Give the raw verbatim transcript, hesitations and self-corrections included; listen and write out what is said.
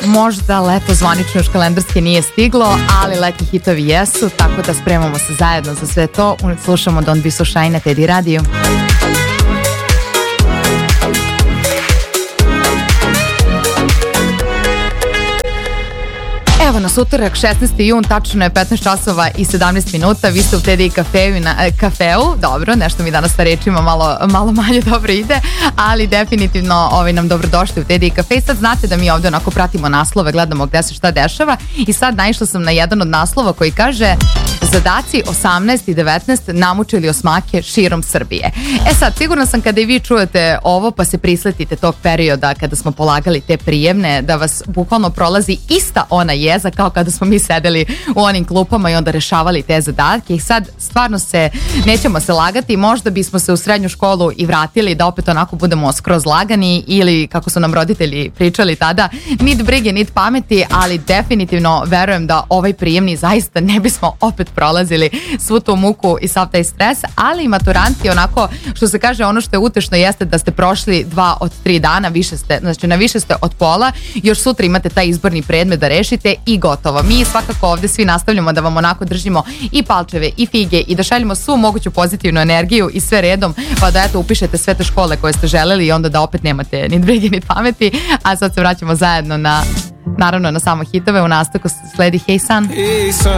možda leto zvanično još kalendarske nije stiglo, ali letnji hitovi jesu, tako da spremamo se zajedno za sve to. Slušamo Don't Be So Shy na Teddy Radio. Evo nas utorak, šesnaesti jun, tačno je petnaest časova i sedamnaest minuta, vi ste u Teddy kafeu, na, kafeu, dobro, nešto mi danas sa rečima malo, malo manje dobro ide, ali definitivno ovaj, nam dobrodošli u Teddy kafe. Sad znate da mi ovdje onako pratimo naslove, gledamo gde se šta dešava i sad naišla sam na jedan od naslova koji kaže zadaci osamnaest i devetnaest namučili osmake širom Srbije. E sad, sigurno sam kada i vi čujete ovo pa se prisletite tog perioda kada smo polagali te prijemne, da vas bukvalno prolazi ista ona jeza kao kada smo mi sedeli u onim klupama i onda rešavali te zadatke. I sad stvarno se, nećemo se lagati, možda bismo se u srednju školu i vratili da opet onako budemo skroz lagani ili kako su nam roditelji pričali tada, nit brige, nit pameti, ali definitivno verujem da ovaj prijemni zaista ne bismo opet prolazili svu tu muku i sav taj stres, ali i maturanti onako, što se kaže, ono što je utešno jeste da ste prošli dva od tri dana, više ste, znači na više ste od pola, još sutra imate taj izborni predmet da rešite i gotovo. Mi svakako ovdje svi nastavljamo da vam onako držimo i palčeve i fige i da šaljemo svu moguću pozitivnu energiju i sve redom, pa da eto upišete sve te škole koje ste želeli i onda da opet nemate ni brige ni pameti, a sad se vraćamo zajedno na, naravno na samo hitove. U nastavku sledi Hey Sun.